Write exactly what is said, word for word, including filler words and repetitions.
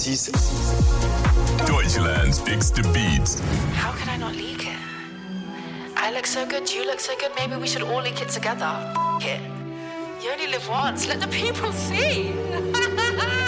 six. Deutschland's biggest beats. How can I not leak it? I look so good, you look so good, maybe we should all leak it together. F- it. You only live once, let the people see.